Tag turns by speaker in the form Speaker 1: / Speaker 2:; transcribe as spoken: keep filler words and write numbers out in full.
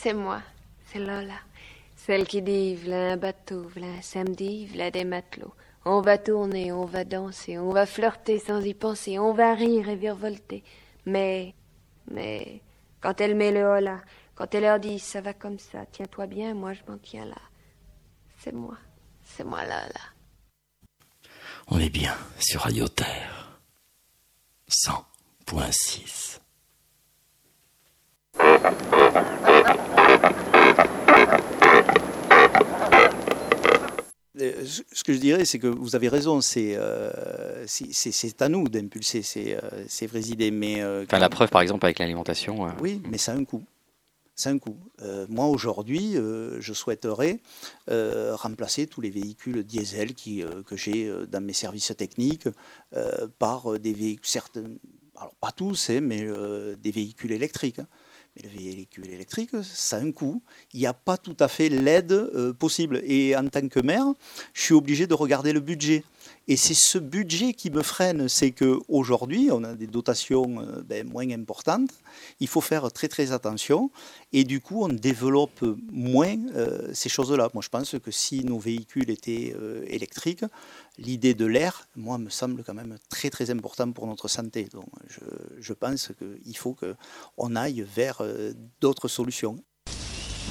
Speaker 1: C'est moi, c'est Lola. Celle qui dit, v'là un bateau, v'là un samedi, v'là des matelots. On va tourner, on va danser, on va flirter sans y penser, on va rire et virevolter. Mais, mais, quand elle met le hola, quand elle leur dit, ça va comme ça, tiens-toi bien, moi je m'en tiens là. C'est moi, c'est moi Lola.
Speaker 2: On est bien sur Radio Terre. cent point six.
Speaker 3: Ce que je dirais, c'est que vous avez raison, c'est, euh, c'est, c'est, c'est à nous d'impulser ces, euh, ces vraies idées. Mais, euh,
Speaker 4: enfin, la preuve, par exemple, avec l'alimentation. Euh...
Speaker 3: Oui, mais ça a un coût. Ça a un coût. Euh, moi, aujourd'hui, euh, je souhaiterais euh, remplacer tous les véhicules diesel qui, euh, que j'ai dans mes services techniques euh, par des véhicules, certains, alors pas tous, hein, mais euh, des véhicules électriques. Hein. Mais le véhicule électrique, ça a un coût. Il n'y a pas tout à fait l'aide euh, possible. Et en tant que maire, je suis obligé de regarder le budget. Et c'est ce budget qui me freine. C'est qu'aujourd'hui, on a des dotations euh, ben, moins importantes. Il faut faire très très attention. Et du coup, on développe moins euh, ces choses-là. Moi, je pense que si nos véhicules étaient euh, électriques, l'idée de l'air, moi, me semble quand même très très important pour notre santé. Donc, je, je pense qu'il faut qu'on aille vers euh, d'autres solutions.